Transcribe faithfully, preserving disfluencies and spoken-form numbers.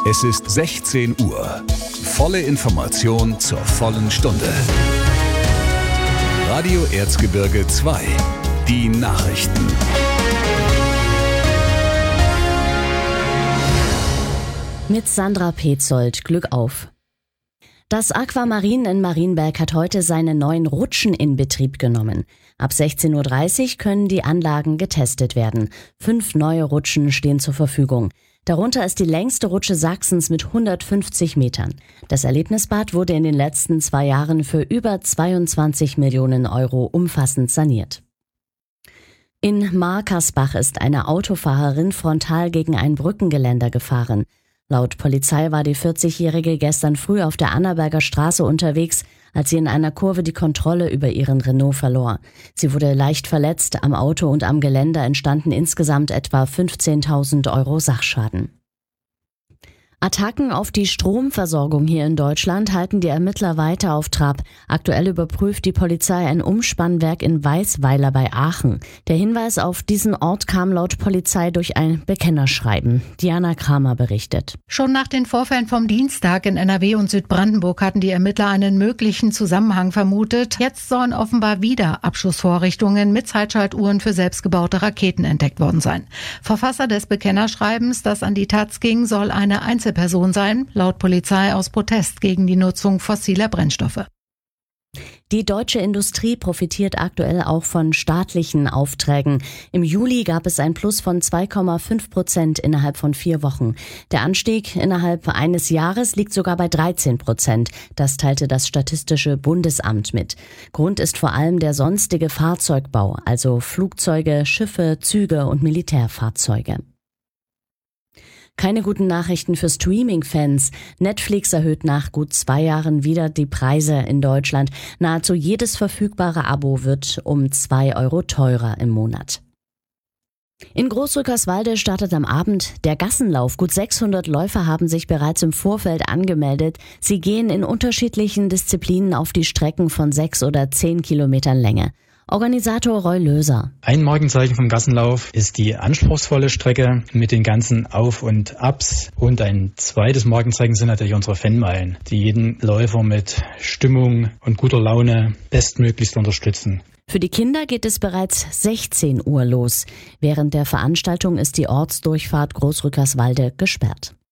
Es ist sechzehn Uhr. Volle Information zur vollen Stunde. Radio Erzgebirge zwei. Die Nachrichten. Mit Sandra Petzold. Glück auf. Das Aquamarin in Marienberg hat heute seine neuen Rutschen in Betrieb genommen. Ab sechzehn Uhr dreißig können die Anlagen getestet werden. Fünf neue Rutschen stehen zur Verfügung. Darunter ist die längste Rutsche Sachsens mit hundertfünfzig Metern. Das Erlebnisbad wurde in den letzten zwei Jahren für über zweiundzwanzig Millionen Euro umfassend saniert. In Markersbach ist eine Autofahrerin frontal gegen ein Brückengeländer gefahren. Laut Polizei war die vierzigjährige gestern früh auf der Annaberger Straße unterwegs, als sie in einer Kurve die Kontrolle über ihren Renault verlor. Sie wurde leicht verletzt, am Auto und am Geländer entstanden insgesamt etwa fünfzehntausend Euro Sachschaden. Attacken auf die Stromversorgung hier in Deutschland halten die Ermittler weiter auf Trab. Aktuell überprüft die Polizei ein Umspannwerk in Weißweiler bei Aachen. Der Hinweis auf diesen Ort kam laut Polizei durch ein Bekennerschreiben. Diana Kramer berichtet. Schon nach den Vorfällen vom Dienstag in N R W und Südbrandenburg hatten die Ermittler einen möglichen Zusammenhang vermutet. Jetzt sollen offenbar wieder Abschussvorrichtungen mit Zeitschaltuhren für selbstgebaute Raketen entdeckt worden sein. Verfasser des Bekennerschreibens, das an die Taz ging, soll eine Einzelperson sein, laut Polizei aus Protest gegen die Nutzung fossiler Brennstoffe. Die deutsche Industrie profitiert aktuell auch von staatlichen Aufträgen. Im Juli gab es ein Plus von zwei Komma fünf Prozent innerhalb von vier Wochen. Der Anstieg innerhalb eines Jahres liegt sogar bei dreizehn Prozent. Das teilte das Statistische Bundesamt mit. Grund ist vor allem der sonstige Fahrzeugbau, also Flugzeuge, Schiffe, Züge und Militärfahrzeuge. Keine guten Nachrichten für Streaming-Fans. Netflix erhöht nach gut zwei Jahren wieder die Preise in Deutschland. Nahezu jedes verfügbare Abo wird um zwei Euro teurer im Monat. In Großrückerswalde startet am Abend der Gassenlauf. Gut sechshundert Läufer haben sich bereits im Vorfeld angemeldet. Sie gehen in unterschiedlichen Disziplinen auf die Strecken von sechs oder zehn Kilometern Länge. Organisator Roy Löser. Ein Markenzeichen vom Gassenlauf ist die anspruchsvolle Strecke mit den ganzen Auf- und Abs. Und ein zweites Markenzeichen sind natürlich unsere Fanmeilen, die jeden Läufer mit Stimmung und guter Laune bestmöglichst unterstützen. Für die Kinder geht es bereits sechzehn Uhr los. Während der Veranstaltung ist die Ortsdurchfahrt Großrückerswalde gesperrt.